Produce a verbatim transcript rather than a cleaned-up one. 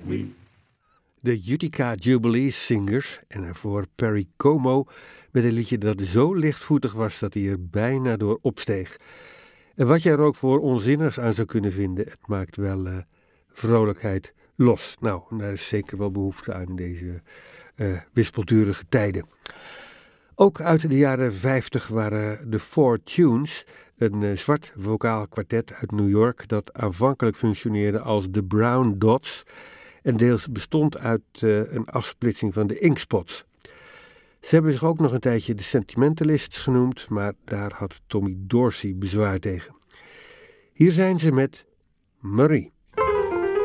De Utica Jubilee Singers en daarvoor Perry Como met een liedje dat zo lichtvoetig was dat hij er bijna door opsteeg. En wat je er ook voor onzinnigs aan zou kunnen vinden, het maakt wel uh, vrolijkheid los. Nou, daar is zeker wel behoefte aan in deze uh, wispelturige tijden. Ook uit de jaren vijftig waren de Four Tunes, een uh, zwart vocaal kwartet uit New York dat aanvankelijk functioneerde als de Brown Dots en deels bestond uit uh, een afsplitsing van de Ink Spots. Ze hebben zich ook nog een tijdje de Sentimentalists genoemd, maar daar had Tommy Dorsey bezwaar tegen. Hier zijn ze met Marie.